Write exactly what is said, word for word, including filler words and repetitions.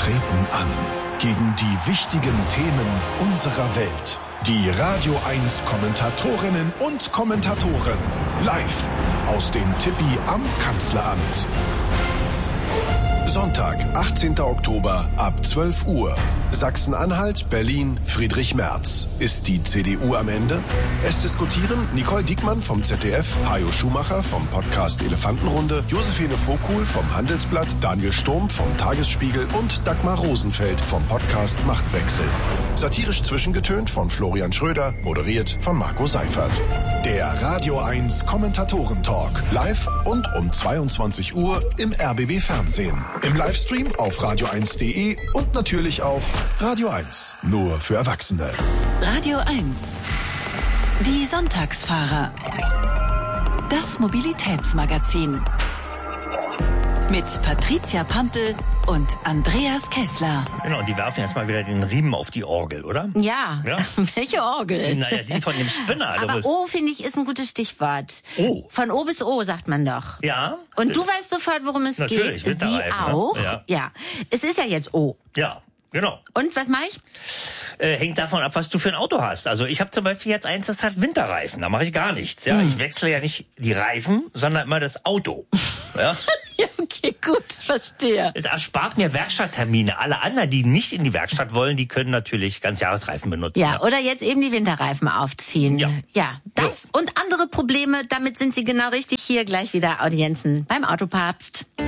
treten an gegen die wichtigen Themen unserer Welt. Die Radio eins Kommentatorinnen und Kommentatoren live aus dem Tippi am Kanzleramt. Sonntag, achtzehnten Oktober ab zwölf Uhr. Sachsen-Anhalt, Berlin, Friedrich Merz. Ist die C D U am Ende? Es diskutieren Nicole Diekmann vom Z D F, Hajo Schumacher vom Podcast Elefantenrunde, Josephine Vogkuhl vom Handelsblatt, Daniel Sturm vom Tagesspiegel und Dagmar Rosenfeld vom Podcast Machtwechsel. Satirisch zwischengetönt von Florian Schröder, moderiert von Marco Seifert. Der Radio eins Kommentatoren-Talk. Live und um zweiundzwanzig Uhr im R B B Fernsehen. Im Livestream auf radio eins punkt de und natürlich auf Radio eins. Nur für Erwachsene. Radio eins. Die Sonntagsfahrer. Das Mobilitätsmagazin. Mit Patricia Pampel und Andreas Kessler. Genau, die werfen jetzt mal wieder den Riemen auf die Orgel, oder? Ja. ja? Welche Orgel? Naja, die von dem Spinner. Aber O, finde ich, ist ein gutes Stichwort. O. Von O bis O, sagt man doch. Ja. Und du weißt sofort, worum es Natürlich, geht. Sie auch? Ne? Ja. ja. Es ist ja jetzt O. Ja. Genau. Und was mache ich? Äh, hängt davon ab, was du für ein Auto hast. Also ich habe zum Beispiel jetzt eins, das hat Winterreifen. Da mache ich gar nichts. Ja, hm. Ich wechsle ja nicht die Reifen, sondern immer das Auto. Ja. Ja, okay, gut, verstehe. Es erspart mir Werkstatttermine. Alle anderen, die nicht in die Werkstatt wollen, die können natürlich Ganzjahresreifen benutzen. Ja, ja. Oder jetzt eben die Winterreifen aufziehen. Ja. Ja, das jo. Und andere Probleme, damit sind Sie genau richtig. Hier gleich wieder Audienzen beim Autopapst.